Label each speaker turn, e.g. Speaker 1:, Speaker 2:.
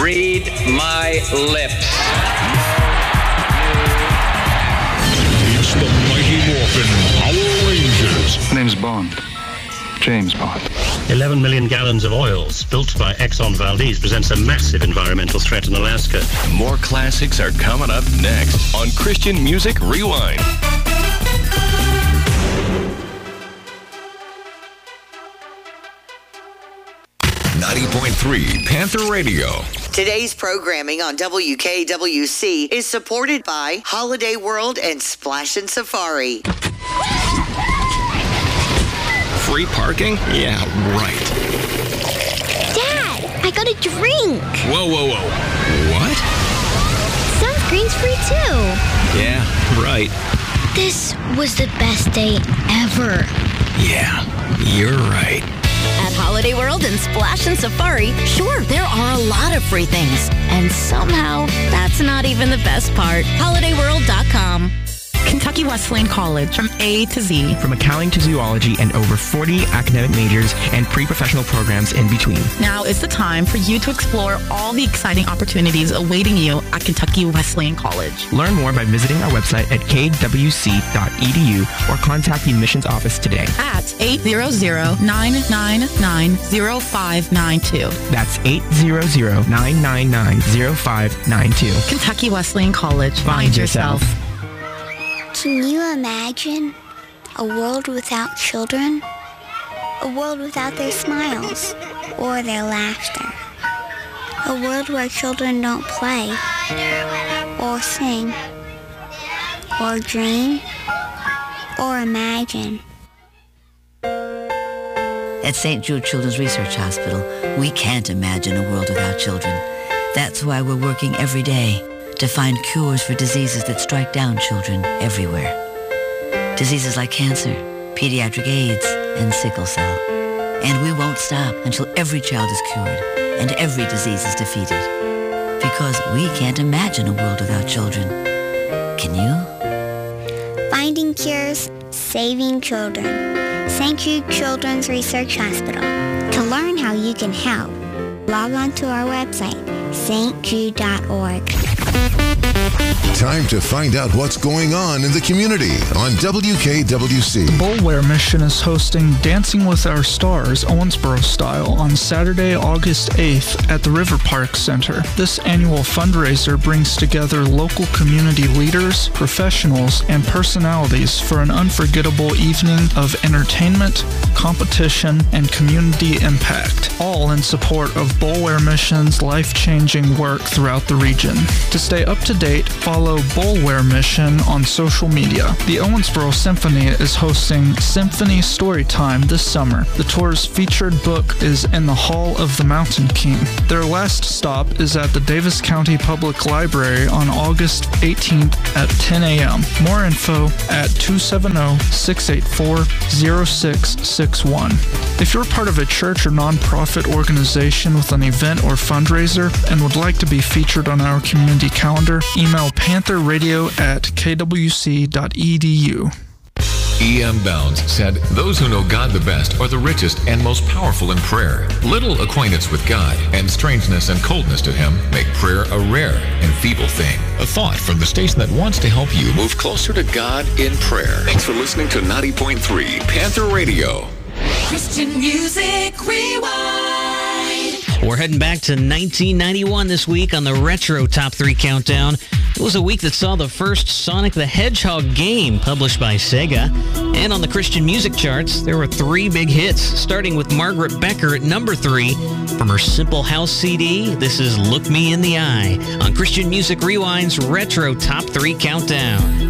Speaker 1: Read my lips.
Speaker 2: It's the Mighty Morphin Power Rangers.
Speaker 3: Name's Bond. James Bond.
Speaker 4: 11 million gallons of oil spilt by Exxon Valdez presents a massive environmental threat in Alaska.
Speaker 5: More classics are coming up next on Christian Music Rewind. 90.3 Panther Radio.
Speaker 6: Today's programming on WKWC is supported by Holiday World and Splashin' Safari.
Speaker 5: Free parking? Yeah, right.
Speaker 7: Dad, I got a drink.
Speaker 5: Whoa. What?
Speaker 7: Sunscreen's free too.
Speaker 5: Yeah, right.
Speaker 7: This was the best day ever.
Speaker 5: Yeah, you're right.
Speaker 8: At Holiday World and Splashin' Safari, sure, there are a lot of free things. And somehow, that's not even the best part. HolidayWorld.com.
Speaker 9: Kentucky Wesleyan College, from A to Z.
Speaker 10: From accounting to zoology and over 40 academic majors and pre-professional programs in between.
Speaker 9: Now is the time for you to explore all the exciting opportunities awaiting you at Kentucky Wesleyan College.
Speaker 10: Learn more by visiting our website at kwc.edu or contact the admissions office today.
Speaker 9: At 800-999-0592.
Speaker 10: That's 800-999-0592.
Speaker 9: Kentucky Wesleyan College.
Speaker 10: Find yourself.
Speaker 7: Can you imagine a world without children? A world without their smiles or their laughter? A world where children don't play or sing or dream or imagine?
Speaker 11: At St. Jude Children's Research Hospital, we can't imagine a world without children. That's why we're working every day to find cures for diseases that strike down children everywhere. Diseases like cancer, pediatric AIDS, and sickle cell. And we won't stop until every child is cured and every disease is defeated. Because we can't imagine a world without children. Can you?
Speaker 7: Finding cures, saving children. St. Jude Children's Research Hospital. To learn how you can help, log on to our website, stjude.org.
Speaker 12: Time to find out what's going on in the community on WKWC.
Speaker 13: The Boulware Mission is hosting Dancing with Our Stars Owensboro style on Saturday, August 8th at the River Park Center. This annual fundraiser brings together local community leaders, professionals, and personalities for an unforgettable evening of entertainment, competition, and community impact, all in support of Boulware Mission's life-changing work throughout the region. To stay up to date, follow Boulware Mission on social media. The Owensboro Symphony is hosting Symphony Storytime this summer. The tour's featured book is In the Hall of the Mountain King. Their last stop is at the Davis County Public Library on August 18th at 10 a.m. More info at 270-684-0661. If you're part of a church or nonprofit organization with an event or fundraiser and would like to be featured on our community calendar, email pantherradio@kwc.edu.
Speaker 2: E.M. Bounds said, "Those who know God the best are the richest and most powerful in prayer. Little acquaintance with God and strangeness and coldness to Him make prayer a rare and feeble thing." A thought from the station that wants to help you move closer to God in prayer. Thanks for listening to 90.3 Panther Radio.
Speaker 14: Christian Music Rewind.
Speaker 15: We're heading back to 1991 this week on the Retro Top 3 Countdown. It was a week that saw the first Sonic the Hedgehog game published by Sega. And on the Christian music charts, there were 3 big hits, starting with Margaret Becker at number 3. From her Simple House CD, this is Look Me in the Eye on Christian Music Rewind's Retro Top 3 Countdown.